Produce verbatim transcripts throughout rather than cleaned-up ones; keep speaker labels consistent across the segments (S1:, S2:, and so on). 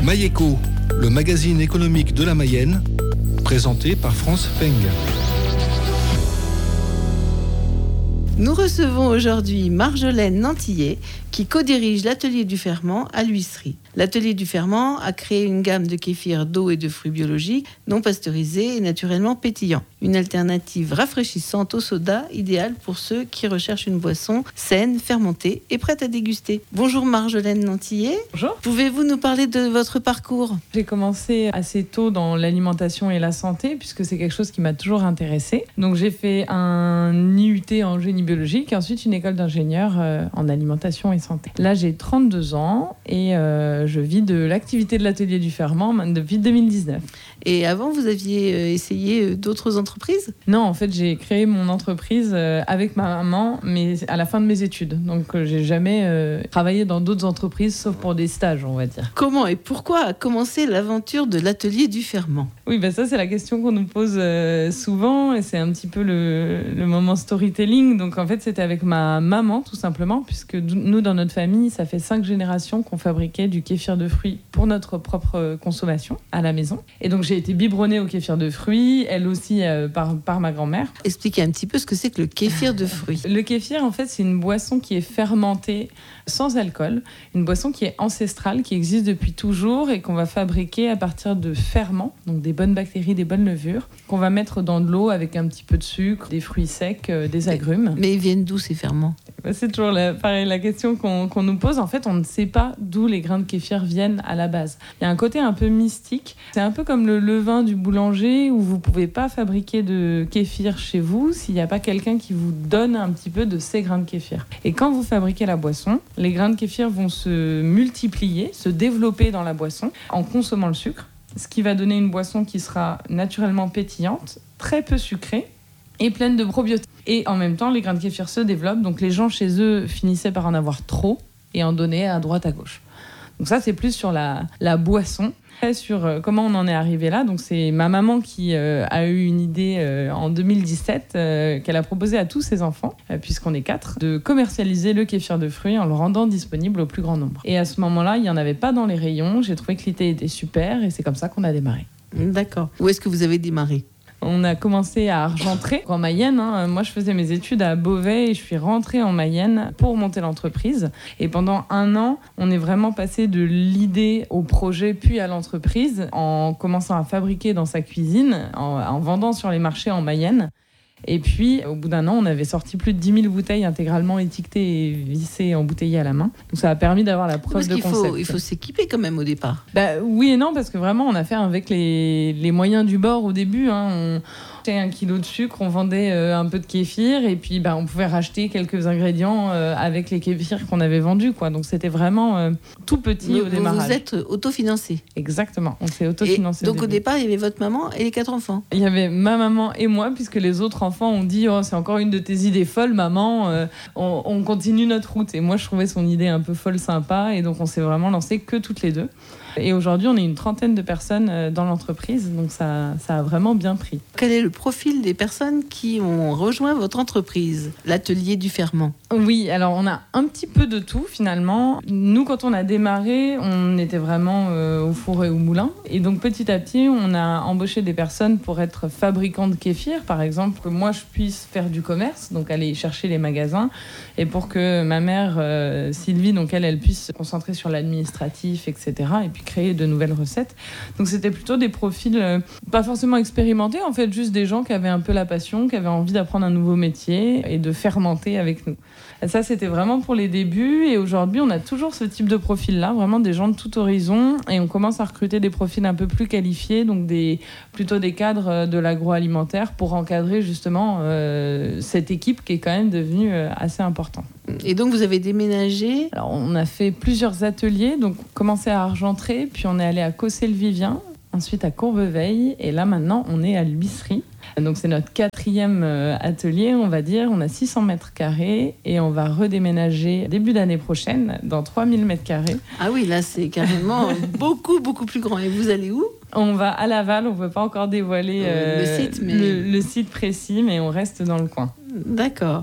S1: Maïeco, le magazine économique de la Mayenne, présenté par France Feng.
S2: Nous recevons aujourd'hui Marjolaine Nantillet, qui co-dirige l'atelier du ferment à l'Huisserie. L'atelier du ferment a créé une gamme de kéfirs d'eau et de fruits biologiques, non pasteurisés et naturellement pétillants. Une alternative rafraîchissante au soda, idéale pour ceux qui recherchent une boisson saine, fermentée et prête à déguster. Bonjour Marjolaine Nantillet.
S3: Bonjour.
S2: Pouvez-vous nous parler de votre parcours ?
S3: J'ai commencé assez tôt dans l'alimentation et la santé, puisque c'est quelque chose qui m'a toujours intéressée. Donc j'ai fait un I U T en génie biologique et ensuite une école d'ingénieur euh, en alimentation et santé. Là j'ai trente-deux ans et euh, je vis de l'activité de l'atelier du ferment depuis deux mille dix-neuf.
S2: Et avant, vous aviez essayé d'autres entreprises ?
S3: Non, en fait, j'ai créé mon entreprise avec ma maman, mais à la fin de mes études. Donc, j'ai jamais euh, travaillé dans d'autres entreprises, sauf pour des stages, on va dire.
S2: Comment et pourquoi a commencé l'aventure de l'atelier du ferment ?
S3: Oui, ben ça, c'est la question qu'on nous pose euh, souvent, et c'est un petit peu le, le moment storytelling. Donc, en fait, c'était avec ma maman, tout simplement, puisque nous, dans notre famille, ça fait cinq générations qu'on fabriquait du kéfir de fruits pour notre propre consommation à la maison. Et donc, j'ai été biberonnée au kéfir de fruits, elle aussi euh, par, par ma grand-mère.
S2: Expliquez un petit peu ce que c'est que le kéfir de fruits.
S3: Le kéfir, en fait, c'est une boisson qui est fermentée sans alcool, une boisson qui est ancestrale, qui existe depuis toujours et qu'on va fabriquer à partir de ferments, donc des bonnes bactéries, des bonnes levures, qu'on va mettre dans de l'eau avec un petit peu de sucre, des fruits secs, euh, des agrumes.
S2: Mais ils viennent d'où ces ferments ?
S3: C'est toujours la, pareil, la question qu'on, qu'on nous pose. En fait, on ne sait pas d'où les grains de kéfir viennent à la base. Il y a un côté un peu mystique. C'est un peu comme le levain du boulanger où vous ne pouvez pas fabriquer de kéfir chez vous s'il n'y a pas quelqu'un qui vous donne un petit peu de ces grains de kéfir. Et quand vous fabriquez la boisson, les grains de kéfir vont se multiplier, se développer dans la boisson en consommant le sucre, ce qui va donner une boisson qui sera naturellement pétillante, très peu sucrée et pleine de probiotiques. Et en même temps, les grains de kéfir se développent, donc les gens chez eux finissaient par en avoir trop et en donner à droite à gauche. Donc ça, c'est plus sur la, la boisson. Après, sur euh, comment on en est arrivé là, donc c'est ma maman qui euh, a eu une idée euh, en deux mille dix-sept euh, qu'elle a proposé à tous ses enfants, euh, puisqu'on est quatre, de commercialiser le kéfir de fruits en le rendant disponible au plus grand nombre. Et à ce moment-là, il n'y en avait pas dans les rayons. J'ai trouvé que l'idée était super et c'est comme ça qu'on a démarré.
S2: D'accord. Où est-ce que vous avez démarré ?
S3: On a commencé à Argentré, en Mayenne. Hein. Moi, je faisais mes études à Beauvais et je suis rentrée en Mayenne pour monter l'entreprise. Et pendant un an, on est vraiment passé de l'idée au projet, puis à l'entreprise, en commençant à fabriquer dans sa cuisine, en, en vendant sur les marchés en Mayenne. Et puis, au bout d'un an, on avait sorti plus de dix mille bouteilles intégralement étiquetées et vissées, embouteillées à la main. Donc, ça a permis d'avoir la preuve
S2: Parce
S3: de
S2: qu'il
S3: concept.
S2: faut, il faut s'équiper quand même au départ.
S3: Bah, oui et non, parce que vraiment, on a fait avec les, les moyens du bord au début. Hein. On achetait un kilo de sucre, on vendait euh, un peu de kéfir et puis bah, on pouvait racheter quelques ingrédients euh, avec les kéfirs qu'on avait vendus, quoi. Donc, c'était vraiment euh, tout petit
S2: vous,
S3: au démarrage.
S2: Vous êtes autofinancé.
S3: Exactement, on s'est autofinancé.
S2: Donc,
S3: au,
S2: au
S3: début.
S2: départ, il y avait votre maman et les quatre enfants.
S3: Il y avait ma maman et moi, puisque les autres enfants ont dit oh, c'est encore une de tes idées folles, maman, euh, on, on continue notre route. Et moi, je trouvais son idée un peu folle, sympa, et donc on s'est vraiment lancé que toutes les deux. Et aujourd'hui, on est une trentaine de personnes dans l'entreprise, donc ça, ça a vraiment bien pris.
S2: Quel est le profil des personnes qui ont rejoint votre entreprise, l'atelier du ferment ?
S3: Oui, alors on a un petit peu de tout finalement. Nous, quand on a démarré, on était vraiment euh, au four et au moulin. Et donc petit à petit, on a embauché des personnes pour être fabricants de kéfir, par exemple, que moi je puisse faire du commerce, donc aller chercher les magasins, et pour que ma mère, euh, Sylvie, donc elle, elle puisse se concentrer sur l'administratif, et cetera, et puis créer de nouvelles recettes. Donc c'était plutôt des profils euh, pas forcément expérimentés, en fait, juste des gens qui avaient un peu la passion, qui avaient envie d'apprendre un nouveau métier et de fermenter avec nous. Et ça, c'était vraiment pour les débuts. Et aujourd'hui, on a toujours ce type de profil-là, vraiment des gens de tout horizon. Et on commence à recruter des profils un peu plus qualifiés, donc des, plutôt des cadres de l'agroalimentaire pour encadrer justement euh, cette équipe qui est quand même devenue euh, assez importante.
S2: Et donc, vous avez déménagé ?
S3: Alors, on a fait plusieurs ateliers. Donc, on commençait à Argentré, puis on est allé à Cossé-le-Vivien, ensuite à Courbeveille. Et là, maintenant, on est à l'Huisserie. Donc c'est notre quatrième atelier, on va dire. On a six cents mètres carrés et on va redéménager début d'année prochaine dans trois mille mètres carrés.
S2: Ah oui, là c'est carrément beaucoup, beaucoup plus grand. Et vous allez où ?
S3: On va à Laval, on ne peut pas encore dévoiler
S2: euh, le, site, mais...
S3: le, le site précis, mais on reste dans le coin.
S2: D'accord.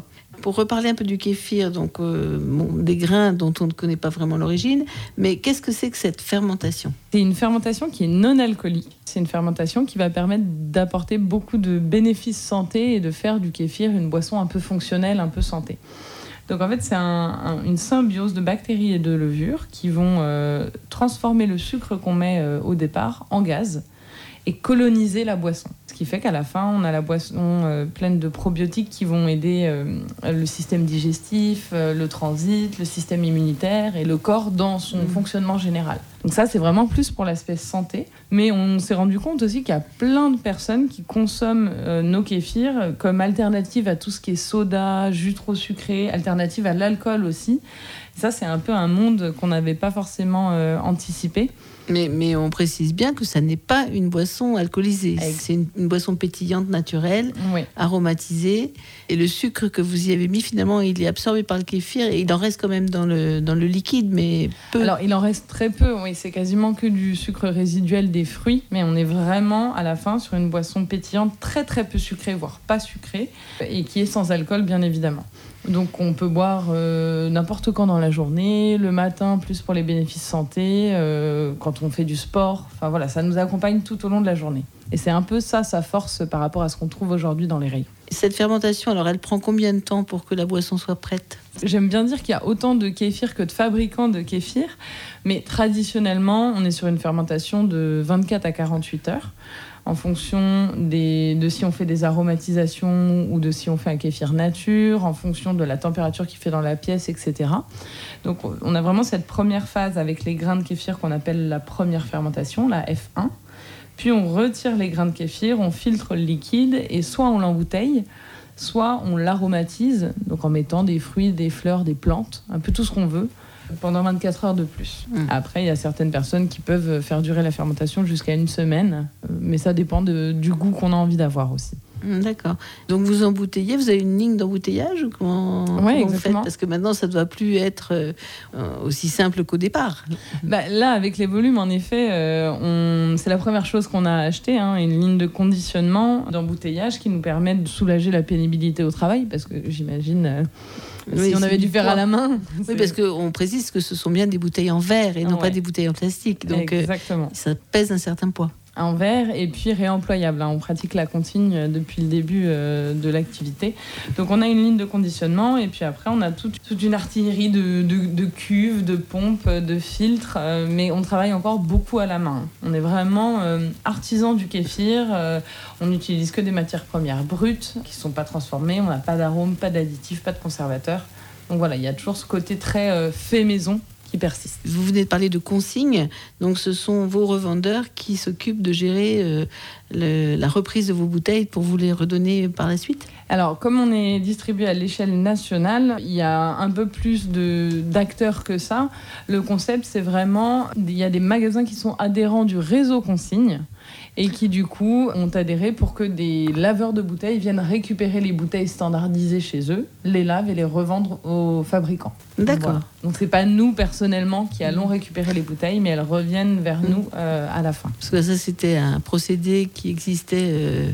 S2: pour reparler un peu du kéfir, donc euh, bon, des grains dont on ne connaît pas vraiment l'origine, mais qu'est-ce que c'est que cette fermentation ?
S3: C'est une fermentation qui est non alcoolique. C'est une fermentation qui va permettre d'apporter beaucoup de bénéfices santé et de faire du kéfir une boisson un peu fonctionnelle, un peu santé. Donc en fait, c'est un, un, une symbiose de bactéries et de levures qui vont euh, transformer le sucre qu'on met euh, au départ en gaz et coloniser la boisson. Ce qui fait qu'à la fin, on a la boisson euh, pleine de probiotiques qui vont aider euh, le système digestif, euh, le transit, le système immunitaire et le corps dans son mmh. fonctionnement général. Donc ça, c'est vraiment plus pour l'aspect santé. Mais on s'est rendu compte aussi qu'il y a plein de personnes qui consomment euh, nos kéfirs comme alternative à tout ce qui est soda, jus trop sucré, alternative à l'alcool aussi. Ça, c'est un peu un monde qu'on n'avait pas forcément euh, anticipé.
S2: Mais, mais on précise bien que ça n'est pas une boisson alcoolisée. Avec... C'est une, une boisson pétillante, naturelle, oui. aromatisée. Et le sucre que vous y avez mis, finalement, il est absorbé par le kéfir et il en reste quand même dans le, dans le liquide, mais peu.
S3: Alors, il en reste très peu, oui. C'est quasiment que du sucre résiduel des fruits. Mais on est vraiment, à la fin, sur une boisson pétillante très, très peu sucrée, voire pas sucrée, et qui est sans alcool, bien évidemment. Donc on peut boire euh, n'importe quand dans la journée, le matin plus pour les bénéfices santé, euh, quand on fait du sport. Enfin voilà, ça nous accompagne tout au long de la journée. Et c'est un peu ça, sa force par rapport à ce qu'on trouve aujourd'hui dans les rayons.
S2: Cette fermentation, alors elle prend combien de temps pour que la boisson soit prête ?
S3: J'aime bien dire qu'il y a autant de kéfir que de fabricants de kéfir, mais traditionnellement, on est sur une fermentation de vingt-quatre à quarante-huit heures. En fonction des, de si on fait des aromatisations ou de si on fait un kéfir nature, en fonction de la température qu'il fait dans la pièce, et cetera. Donc on a vraiment cette première phase avec les grains de kéfir qu'on appelle la première fermentation, la F un. Puis on retire les grains de kéfir, on filtre le liquide et soit on l'embouteille, soit on l'aromatise, donc en mettant des fruits, des fleurs, des plantes, un peu tout ce qu'on veut, pendant vingt-quatre heures de plus. Mmh. Après, il y a certaines personnes qui peuvent faire durer la fermentation jusqu'à une semaine, mais ça dépend de, du goût qu'on a envie d'avoir aussi.
S2: Mmh, d'accord. Donc vous embouteillez, vous avez une ligne d'embouteillage ou comment,
S3: ouais,
S2: comment
S3: exactement.
S2: vous faites ? Parce que maintenant, ça ne doit plus être euh, aussi simple qu'au départ.
S3: Bah, là, avec les volumes, en effet, euh, on... c'est la première chose qu'on a acheté, hein, une ligne de conditionnement, d'embouteillage qui nous permet de soulager la pénibilité au travail, parce que j'imagine... Euh,
S2: Oui,
S3: si on avait dû faire à la main.
S2: Oui, c'est... parce qu'on précise que ce sont bien des bouteilles en verre et non ouais. pas des bouteilles en plastique. Donc
S3: exactement.
S2: Euh, ça pèse un certain poids.
S3: En verre et puis réemployable. On pratique la consigne depuis le début de l'activité. Donc on a une ligne de conditionnement et puis après on a toute, toute une artillerie de, de, de cuves, de pompes, de filtres. Mais on travaille encore beaucoup à la main. On est vraiment artisan du kéfir. On n'utilise que des matières premières brutes qui ne sont pas transformées. On n'a pas d'arôme, pas d'additifs, pas de conservateurs. Donc voilà, il y a toujours ce côté très fait maison qui persiste.
S2: Vous venez de parler de consignes, donc ce sont vos revendeurs qui s'occupent de gérer euh, le, la reprise de vos bouteilles pour vous les redonner par la suite ?
S3: Alors, comme on est distribué à l'échelle nationale, il y a un peu plus de, d'acteurs que ça. Le concept, c'est vraiment, il y a des magasins qui sont adhérents du réseau consigne et qui, du coup, ont adhéré pour que des laveurs de bouteilles viennent récupérer les bouteilles standardisées chez eux, les lavent et les revendre aux fabricants.
S2: D'accord.
S3: Voilà. Donc, c'est pas nous, personnellement, qui allons récupérer les bouteilles, mais elles reviennent vers mmh. nous euh, à la fin.
S2: Parce que ça, c'était un procédé qui existait... Euh...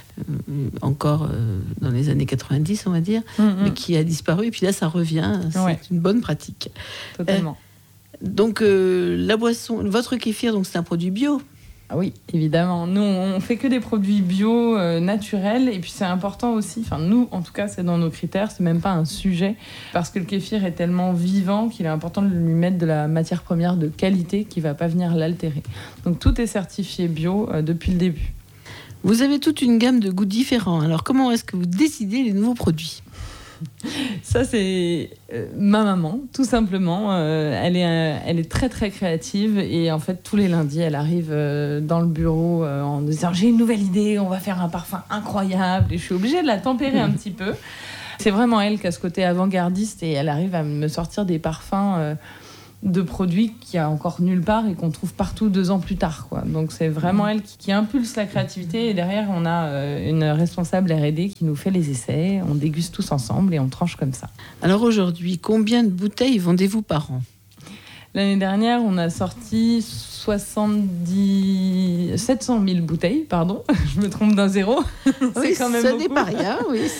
S2: encore euh, dans les années quatre-vingt-dix, on va dire, mmh, mais qui a disparu. Et puis là, ça revient. C'est ouais. une bonne pratique.
S3: Totalement.
S2: Euh, donc, euh, la boisson, votre kéfir, donc, c'est un produit bio.
S3: Ah oui, évidemment. Nous, on fait que des produits bio, euh, naturels. Et puis, c'est important aussi, enfin, nous, en tout cas, c'est dans nos critères, c'est même pas un sujet. Parce que le kéfir est tellement vivant qu'il est important de lui mettre de la matière première de qualité qui va pas venir l'altérer. Donc, tout est certifié bio euh, depuis le début.
S2: Vous avez toute une gamme de goûts différents. Alors, comment est-ce que vous décidez les nouveaux produits ?
S3: Ça, c'est euh, ma maman, tout simplement. Euh, elle, est, euh, elle est très, très créative. Et en fait, tous les lundis, elle arrive euh, dans le bureau euh, en disant « J'ai une nouvelle idée, on va faire un parfum incroyable. » Et je suis obligée de la tempérer un petit peu. C'est vraiment elle qui a ce côté avant-gardiste. Et elle arrive à me sortir des parfums... Euh, de produits qu'il n'y a encore nulle part et qu'on trouve partout deux ans plus tard, quoi. Donc c'est vraiment elle qui, qui impulse la créativité et derrière on a euh, une responsable R et D qui nous fait les essais, on déguste tous ensemble et on tranche comme ça.
S2: Alors aujourd'hui, combien de bouteilles vendez-vous par an ?
S3: L'année dernière, on a sorti soixante-dix... sept cent mille bouteilles, pardon, je me trompe d'un zéro.
S2: Oui, c'est quand même ce beaucoup. N'est pas rien, oui.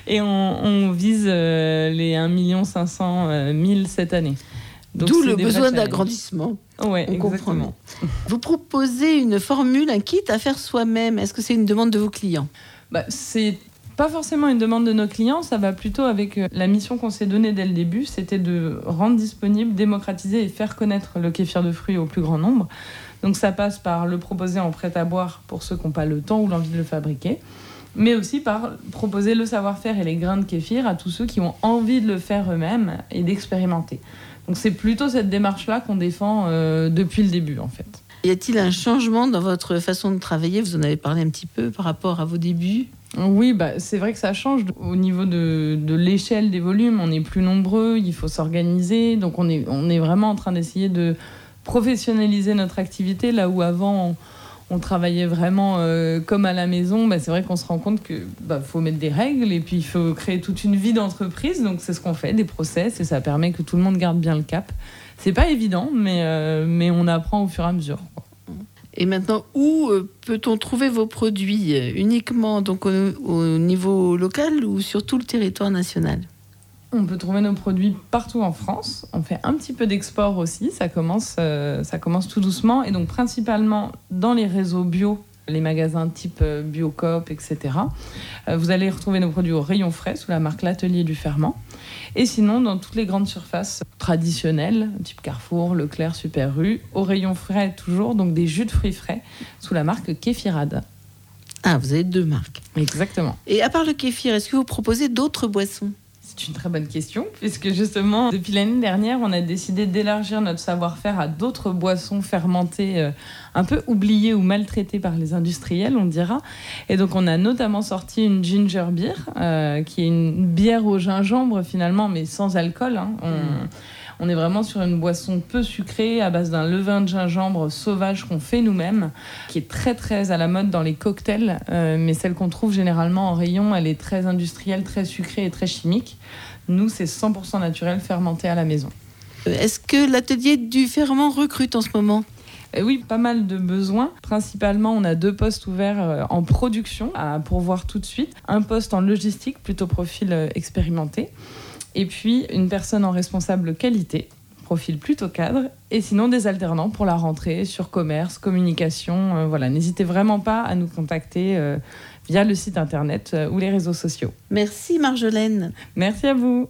S3: Et on, on vise euh, les un million cinq cent mille cette année. Donc,
S2: d'où
S3: c'est
S2: le
S3: des
S2: besoin
S3: vrais challenges.
S2: d'agrandissement.
S3: Ouais,
S2: On comprend.
S3: exactement.
S2: Vous proposez une formule, un kit à faire soi-même. Est-ce que c'est une demande de vos clients ?
S3: Bah, c'est pas forcément une demande de nos clients, ça va plutôt avec la mission qu'on s'est donnée dès le début, c'était de rendre disponible, démocratiser et faire connaître le kéfir de fruits au plus grand nombre. Donc ça passe par le proposer en prêt-à-boire pour ceux qui n'ont pas le temps ou l'envie de le fabriquer, mais aussi par proposer le savoir-faire et les grains de kéfir à tous ceux qui ont envie de le faire eux-mêmes et d'expérimenter. Donc c'est plutôt cette démarche-là qu'on défend euh, depuis le début en fait.
S2: Y a-t-il un changement dans votre façon de travailler ? Vous en avez parlé un petit peu par rapport à vos débuts.
S3: Oui, bah, c'est vrai que ça change. Au niveau de, de l'échelle des volumes, on est plus nombreux, il faut s'organiser. Donc on est, on est vraiment en train d'essayer de professionnaliser notre activité. Là où avant, on, on travaillait vraiment euh, comme à la maison, bah, c'est vrai qu'on se rend compte qu'il bah, faut mettre des règles et puis il faut créer toute une vie d'entreprise. Donc c'est ce qu'on fait, des process, et ça permet que tout le monde garde bien le cap. C'est pas évident, mais, euh, mais on apprend au fur et à mesure, quoi.
S2: Et maintenant, où euh, peut-on trouver vos produits ? Uniquement donc, au, au niveau local ou sur tout le territoire national ?
S3: On peut trouver nos produits partout en France. On fait un petit peu d'export aussi. Ça commence, euh, ça commence tout doucement. Et donc principalement dans les réseaux bio, les magasins type euh, Biocoop, et cetera. Euh, vous allez retrouver nos produits au rayon frais sous la marque L'Atelier du Ferment. Et sinon, dans toutes les grandes surfaces traditionnelles, type Carrefour, Leclerc, Super U, au rayon frais toujours, donc des jus de fruits frais sous la marque Kéfirade.
S2: Ah, vous avez deux marques.
S3: Exactement.
S2: Et à part le kéfir, est-ce que vous proposez d'autres boissons ?
S3: C'est une très bonne question, puisque justement, depuis l'année dernière, on a décidé d'élargir notre savoir-faire à d'autres boissons fermentées, euh, un peu oubliées ou maltraitées par les industriels, on dira. Et donc, on a notamment sorti une ginger beer, euh, qui est une bière au gingembre finalement, mais sans alcool. Hein. On, mmh. on est vraiment sur une boisson peu sucrée, à base d'un levain de gingembre sauvage qu'on fait nous-mêmes, qui est très très à la mode dans les cocktails, euh, mais celle qu'on trouve généralement en rayon, elle est très industrielle, très sucrée et très chimique. Nous, c'est cent pour cent naturel, fermenté à la maison.
S2: Est-ce que l'atelier du ferment recrute en ce moment ?
S3: Et oui, pas mal de besoins. Principalement, on a deux postes ouverts en production à pourvoir tout de suite. Un poste en logistique, plutôt profil expérimenté. Et puis, une personne en responsable qualité, profil plutôt cadre. Et sinon, des alternants pour la rentrée sur commerce, communication. Euh, voilà, n'hésitez vraiment pas à nous contacter euh, via le site internet euh, ou les réseaux sociaux.
S2: Merci Marjolaine.
S3: Merci à vous.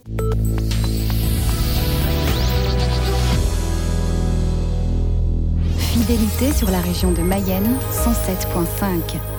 S4: Fidélité sur la région de Mayenne, cent sept virgule cinq.